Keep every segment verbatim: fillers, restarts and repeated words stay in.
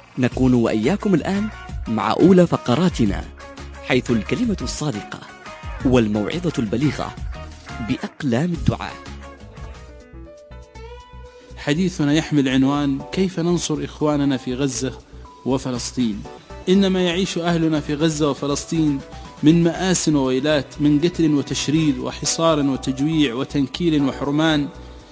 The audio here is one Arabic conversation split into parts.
نكون وإياكم الآن مع أولى فقراتنا، حيث الكلمة الصادقة والموعظة البليغة بأقلام الدعاء. حديثنا يحمل عنوان: كيف ننصر إخواننا في غزة وفلسطين؟ إنما يعيش أهلنا في غزة وفلسطين من مآس وويلات، من قتل وتشريد وحصار وتجويع وتنكيل وحرمان،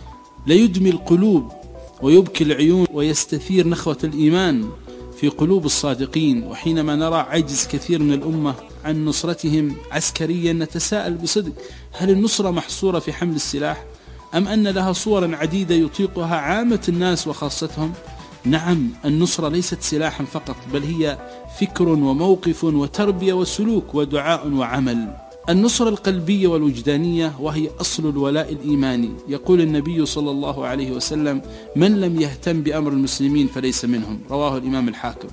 ليدمي القلوب ويبكي العيون ويستثير نخوة الإيمان في قلوب الصادقين. وحينما نرى عجز كثير من الأمة عن نصرتهم عسكريا نتساءل بصدق: هل النصرة محصورة في حمل السلاح، أم أن لها صورا عديدة يطيقها عامة الناس وخاصتهم؟ نعم، النصرة ليست سلاحا فقط، بل هي فكر وموقف وتربية وسلوك ودعاء وعمل. النصرة القلبية والوجدانية وهي أصل الولاء الإيماني. يقول النبي صلى الله عليه وسلم: من لم يهتم بأمر المسلمين فليس منهم، رواه الإمام الحاكم.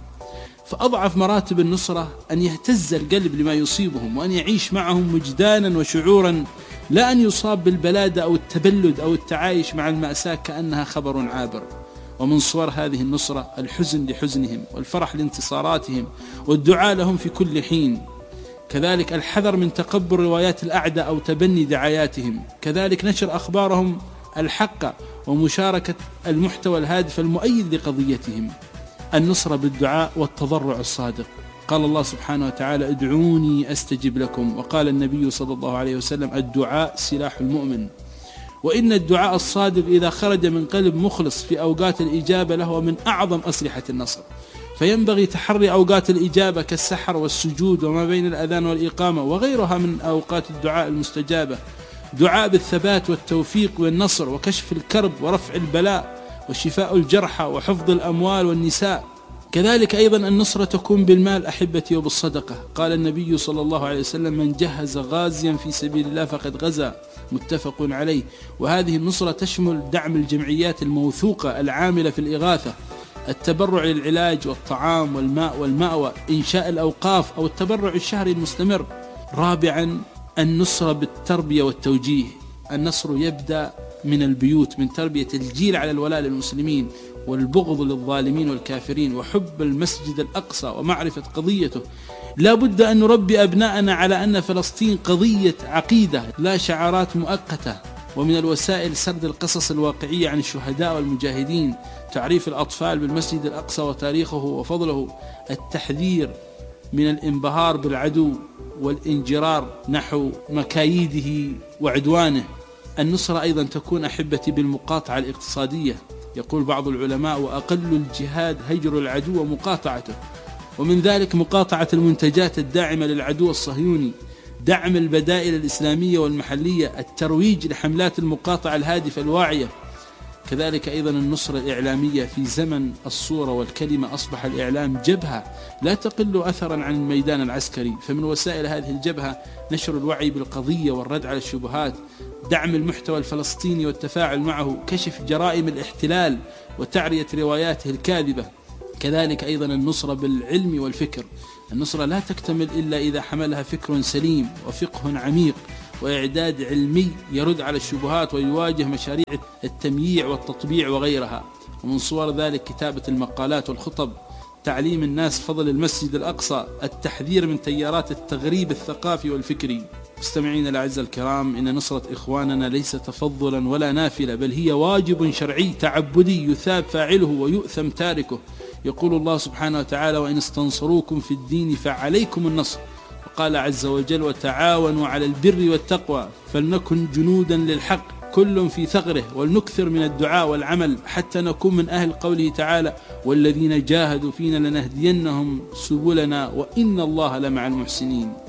فأضعف مراتب النصرة أن يهتز القلب لما يصيبهم، وأن يعيش معهم وجدانا وشعورا، لا أن يصاب بالبلادة أو التبلد أو التعايش مع المأساة كأنها خبر عابر. ومن صور هذه النصرة الحزن لحزنهم، والفرح لانتصاراتهم، والدعاء لهم في كل حين. كذلك الحذر من تقبل روايات الأعداء أو تبني دعاياتهم. كذلك نشر أخبارهم الحقة ومشاركة المحتوى الهادف المؤيد لقضيتهم. النصرة بالدعاء والتضرع الصادق. قال الله سبحانه وتعالى: ادعوني أستجب لكم. وقال النبي صلى الله عليه وسلم: الدعاء سلاح المؤمن. وإن الدعاء الصادق إذا خرج من قلب مخلص في أوقات الإجابة له من أعظم أسلحة النصر. فينبغي تحري أوقات الإجابة كالسحر والسجود وما بين الأذان والإقامة وغيرها من أوقات الدعاء المستجابة. دعاء بالثبات والتوفيق والنصر وكشف الكرب ورفع البلاء وشفاء الجرحى وحفظ الأموال والنساء. كذلك أيضا النصرة تكون بالمال أحبتي وبالصدقة. قال النبي صلى الله عليه وسلم: من جهز غازيا في سبيل الله فقد غزا، متفق عليه. وهذه النصرة تشمل دعم الجمعيات الموثوقة العاملة في الإغاثة، التبرع للعلاج والطعام والماء والمأوى، إنشاء الأوقاف أو التبرع الشهري المستمر. رابعا النصرة بالتربية والتوجيه. النصر يبدأ من البيوت، من تربية الجيل على الولاء للمسلمين والبغض للظالمين والكافرين وحب المسجد الأقصى ومعرفة قضيته. لا بد أن نربي أبناءنا على أن فلسطين قضية عقيدة لا شعارات مؤقتة. ومن الوسائل سرد القصص الواقعية عن الشهداء والمجاهدين، تعريف الأطفال بالمسجد الأقصى وتاريخه وفضله، التحذير من الانبهار بالعدو والانجرار نحو مكايده وعدوانه. النصرة أيضا تكون أحبتي بالمقاطعة الاقتصادية. يقول بعض العلماء: وأقل الجهاد هجر العدو ومقاطعته. ومن ذلك مقاطعة المنتجات الداعمة للعدو الصهيوني، دعم البدائل الإسلامية والمحلية، الترويج لحملات المقاطعة الهادفة الواعية. كذلك أيضا النصرة الإعلامية. في زمن الصورة والكلمة أصبح الإعلام جبهة لا تقل أثرا عن الميدان العسكري. فمن وسائل هذه الجبهة نشر الوعي بالقضية والرد على الشبهات، دعم المحتوى الفلسطيني والتفاعل معه، كشف جرائم الاحتلال وتعرية رواياته الكاذبة. كذلك أيضا النصرة بالعلم والفكر. النصرة لا تكتمل إلا إذا حملها فكر سليم وفقه عميق وإعداد علمي يرد على الشبهات ويواجه مشاريع التمييع والتطبيع وغيرها. ومن صور ذلك كتابة المقالات والخطب، تعليم الناس فضل المسجد الأقصى، التحذير من تيارات التغريب الثقافي والفكري. مستمعين الأعزاء الكرام، إن نصرة إخواننا ليس تفضلا ولا نافلة، بل هي واجب شرعي تعبدي يثاب فاعله ويؤثم تاركه. يقول الله سبحانه وتعالى: وإن استنصروكم في الدين فعليكم النصر. وقال عز وجل: وتعاونوا على البر والتقوى فلنكن جنودا للحق كل في ثغره، ولنكثر من الدعاء والعمل حتى نكون من أهل قوله تعالى: والذين جاهدوا فينا لنهدينهم سبلنا وإن الله لمع المحسنين.